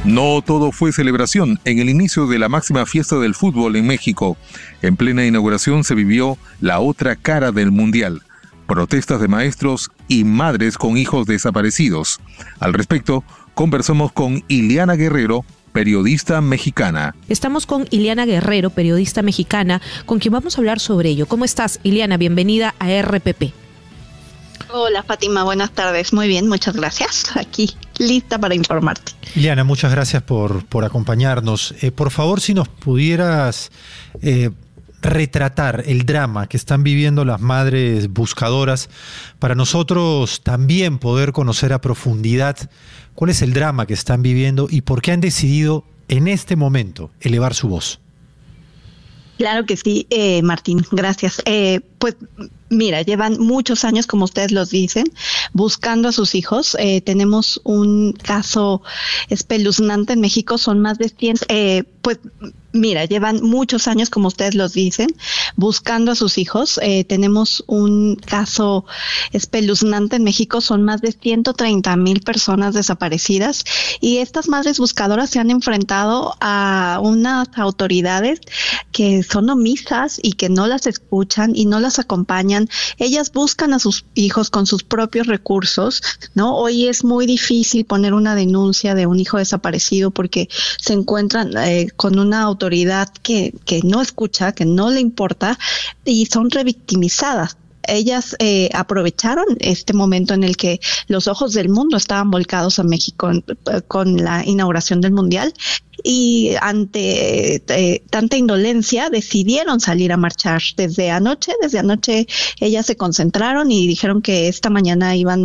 No todo fue celebración en el inicio de la máxima fiesta del fútbol en México. En plena inauguración se vivió la otra cara del Mundial: protestas de maestros y madres con hijos desaparecidos. Al respecto, conversamos con Ileana Guerrero, periodista mexicana. Estamos con Ileana Guerrero, periodista mexicana, con quien vamos a hablar sobre ello. ¿Cómo estás, Ileana? Bienvenida a RPP. Hola, Fátima, buenas tardes. Muy bien, muchas gracias. Aquí, lista para informarte. Ileana, muchas gracias por acompañarnos. Por favor, si nos pudieras retratar el drama que están viviendo las madres buscadoras, para nosotros también poder conocer a profundidad cuál es el drama que están viviendo y por qué han decidido en este momento elevar su voz. Claro que sí, Martín, gracias. Pues mira, llevan muchos años, como ustedes los dicen, buscando a sus hijos. Tenemos un caso espeluznante en México, son más de 100, llevan muchos años, como ustedes los dicen, buscando a sus hijos. Tenemos un caso espeluznante en México, son más de 130,000 personas desaparecidas, y estas madres buscadoras se han enfrentado a unas autoridades que son omisas y que no las escuchan y no las acompañan. Ellas buscan a sus hijos con sus propios recursos, ¿no? Hoy es muy difícil poner una denuncia de un hijo desaparecido porque se encuentran con una autoridad que no escucha, que no le importa, y son revictimizadas. Ellas aprovecharon este momento en el que los ojos del mundo estaban volcados a México con la inauguración del Mundial, y ante tanta indolencia decidieron salir a marchar desde anoche. Desde anoche ellas se concentraron y dijeron que esta mañana iban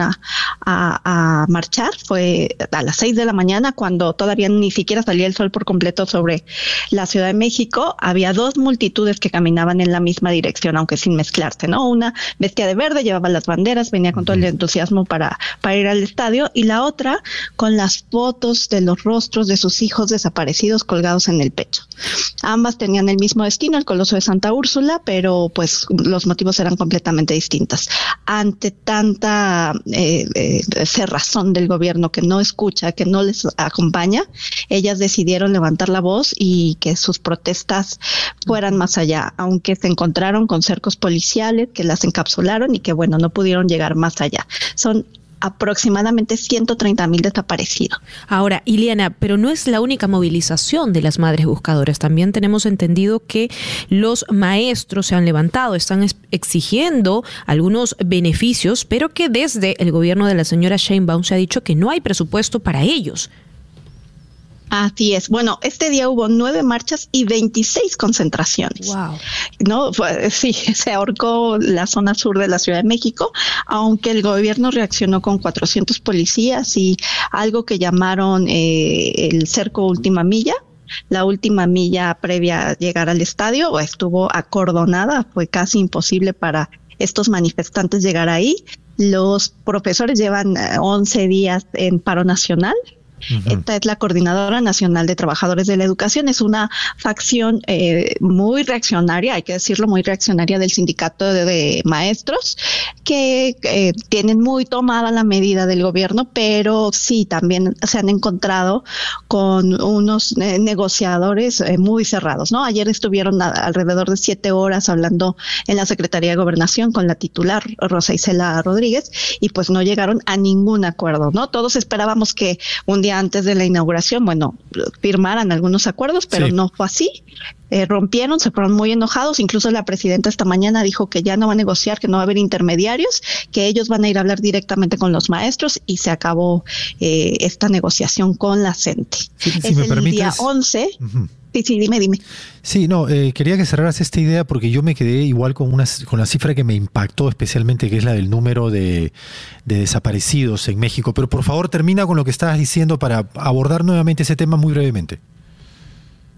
a marchar. Fue a las 6 de la mañana, cuando todavía ni siquiera salía el sol por completo sobre la Ciudad de México. Había dos multitudes que caminaban en la misma dirección, aunque sin mezclarse, ¿no? Una vestida de verde, llevaba las banderas, venía con todo el entusiasmo para ir al estadio, y la otra con las fotos de los rostros de sus hijos desaparecidos colgados en el pecho. Ambas tenían el mismo destino, el Coloso de Santa Úrsula, pero pues los motivos eran completamente distintos. Ante tanta cerrazón del gobierno que no escucha, que no les acompaña, ellas decidieron levantar la voz y que sus protestas fueran más allá, aunque se encontraron con cercos policiales que las encapsularon y que, bueno, no pudieron llegar más allá. Son aproximadamente 130,000 desaparecidos. Ahora, Ileana, pero no es la única movilización de las madres buscadoras. También tenemos entendido que los maestros se han levantado, están exigiendo algunos beneficios, pero que desde el gobierno de la señora Sheinbaum se ha dicho que no hay presupuesto para ellos. Así es. Bueno, este día hubo 9 marchas y 26 concentraciones. Wow. No, sí, se ahorcó la zona sur de la Ciudad de México, aunque el gobierno reaccionó con 400 policías y algo que llamaron el cerco última milla. La última milla previa a llegar al estadio estuvo acordonada, fue casi imposible para estos manifestantes llegar ahí. Los profesores llevan 11 días en paro nacional. Esta es la Coordinadora Nacional de Trabajadores de la Educación. Es una facción muy reaccionaria, hay que decirlo, muy reaccionaria del sindicato de maestros, que tienen muy tomada la medida del gobierno, pero sí también se han encontrado con unos negociadores muy cerrados, ¿no? Ayer estuvieron alrededor de 7 horas hablando en la Secretaría de Gobernación con la titular Rosa Isela Rodríguez, y pues no llegaron a ningún acuerdo, ¿no? Todos esperábamos que un día antes de la inauguración, firmaran algunos acuerdos, pero sí, no fue así. Rompieron, se fueron muy enojados. Incluso la presidenta esta mañana dijo que ya no va a negociar, que no va a haber intermediarios, que ellos van a ir a hablar directamente con los maestros, y se acabó esta negociación con la CENTE. Si es me el permites, día 11. Sí, dime. Sí, no, quería que cerraras esta idea porque yo me quedé igual con la cifra que me impactó especialmente, que es la del número de desaparecidos en México. Pero por favor termina con lo que estabas diciendo para abordar nuevamente ese tema muy brevemente.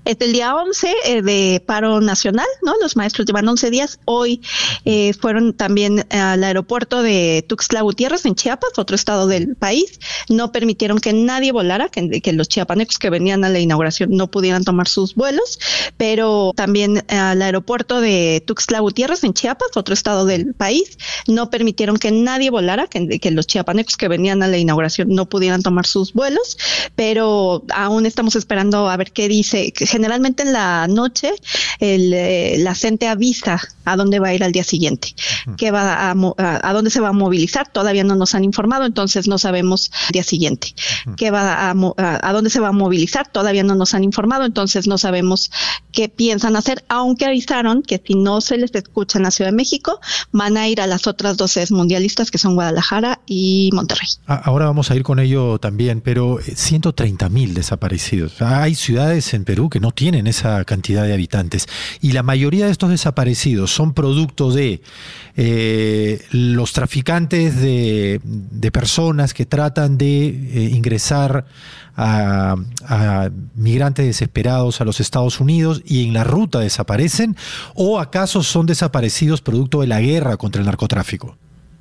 Es el día 11 de paro nacional, ¿no? Los maestros llevan 11 días. Hoy fueron también al aeropuerto de Tuxtla Gutiérrez, en Chiapas, otro estado del país. No permitieron que nadie volara, que los chiapanecos que venían a la inauguración no pudieran tomar sus vuelos, pero también al aeropuerto de Tuxtla Gutiérrez, en Chiapas, otro estado del país. No permitieron que nadie volara, que los chiapanecos que venían a la inauguración no pudieran tomar sus vuelos, pero aún estamos esperando a ver qué dice. Generalmente en la noche la gente avisa a dónde va a ir al día siguiente, a dónde se va a movilizar. Todavía no nos han informado, entonces no sabemos el día siguiente a dónde se va a movilizar. Todavía no nos han informado, entonces no sabemos qué piensan hacer, aunque avisaron que si no se les escucha en la Ciudad de México, van a ir a las otras dos sedes mundialistas, que son Guadalajara y Monterrey. Ahora vamos a ir con ello también, pero 130,000 desaparecidos. Hay ciudades en Perú que no tienen esa cantidad de habitantes, y la mayoría de estos desaparecidos son producto de los traficantes de personas que tratan de ingresar a migrantes desesperados a los Estados Unidos y en la ruta desaparecen, o acaso son desaparecidos producto de la guerra contra el narcotráfico.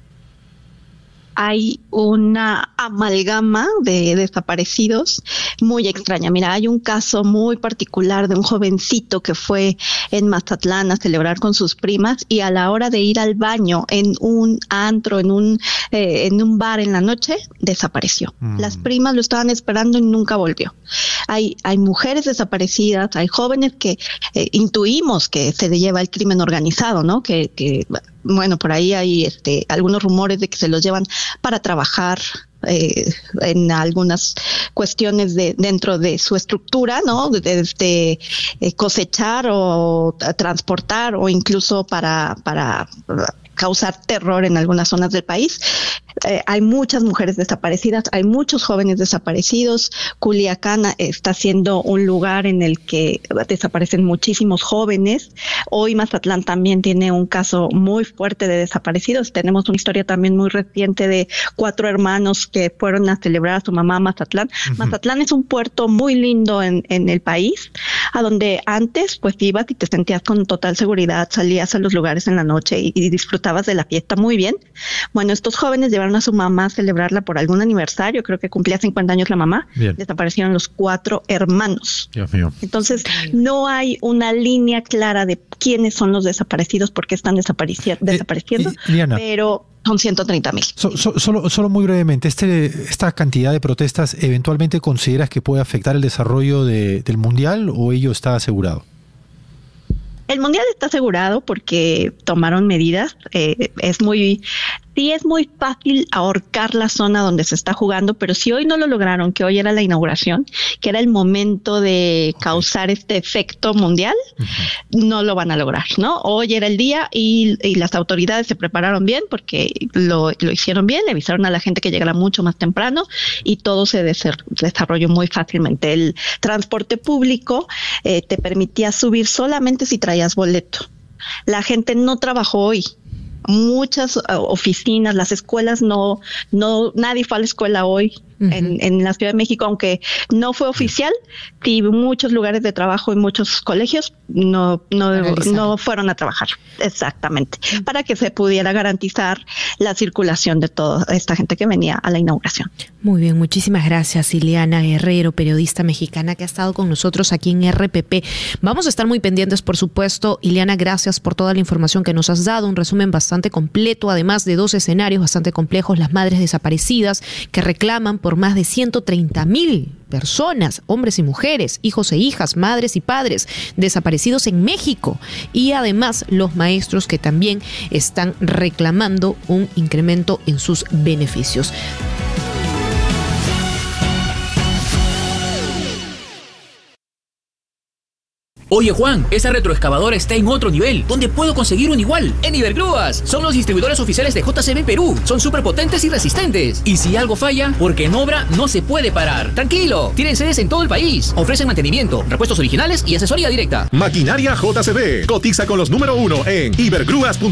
Hay una amalgama de desaparecidos muy extraña. Mira, hay un caso muy particular de un jovencito que fue en Mazatlán a celebrar con sus primas, y a la hora de ir al baño en un antro, en un bar en la noche, desapareció. Las primas lo estaban esperando y nunca volvió. Hay mujeres desaparecidas, hay jóvenes que intuimos que se le lleva el crimen organizado, ¿no? Bueno, por ahí hay algunos rumores de que se los llevan para trabajar en algunas cuestiones dentro de su estructura, ¿no? Desde cosechar o transportar, o incluso para causar terror en algunas zonas del país. Hay muchas mujeres desaparecidas, hay muchos jóvenes desaparecidos. Culiacán está siendo un lugar en el que desaparecen muchísimos jóvenes. Hoy Mazatlán también tiene un caso muy fuerte de desaparecidos. Tenemos una historia también muy reciente de 4 hermanos que fueron a celebrar a su mamá a Mazatlán. Mazatlán es un puerto muy lindo en el país, a donde antes pues ibas y te sentías con total seguridad, salías a los lugares en la noche y disfrutabas de la fiesta muy bien. Bueno, estos jóvenes llevaron a su mamá a celebrarla por algún aniversario, creo que cumplía 50 años la mamá. Bien. Desaparecieron los 4 hermanos. Dios mío. Entonces, no hay una línea clara de quiénes son los desaparecidos, por qué están desapareciendo, Liana, pero son 130,000. Solo muy brevemente, ¿esta cantidad de protestas eventualmente consideras que puede afectar el desarrollo del Mundial, o ello está asegurado? El Mundial está asegurado porque tomaron medidas. Sí es muy fácil ahorcar la zona donde se está jugando, pero si hoy no lo lograron, que hoy era la inauguración, que era el momento de causar este efecto mundial, no lo van a lograr, ¿no? Hoy era el día y las autoridades se prepararon bien porque lo hicieron bien, le avisaron a la gente que llegara mucho más temprano y todo se desarrolló muy fácilmente. El transporte público te permitía subir solamente si traías boleto. La gente no trabajó hoy. Muchas oficinas, las escuelas nadie fue a la escuela hoy en la Ciudad de México, aunque no fue oficial. Sí, muchos lugares de trabajo y muchos colegios no fueron a trabajar, exactamente, para que se pudiera garantizar la circulación de toda esta gente que venía a la inauguración. Muy bien, muchísimas gracias, Ileana Guerrero, periodista mexicana que ha estado con nosotros aquí en RPP. Vamos a estar muy pendientes, por supuesto. Ileana, gracias por toda la información que nos has dado, un resumen bastante completo, además de 2 escenarios bastante complejos: las madres desaparecidas que reclaman por más de 130,000 personas, hombres y mujeres, hijos e hijas, madres y padres desaparecidos en México, y además los maestros que también están reclamando un incremento en sus beneficios. Oye Juan, esa retroexcavadora está en otro nivel. ¿Dónde puedo conseguir un igual? En Ibergrúas. Son los distribuidores oficiales de JCB Perú. Son súper potentes y resistentes. Y si algo falla, porque en obra no se puede parar. Tranquilo, tienen sedes en todo el país. Ofrecen mantenimiento, repuestos originales y asesoría directa. Maquinaria JCB. Cotiza con los número 1 en ibergrúas.com.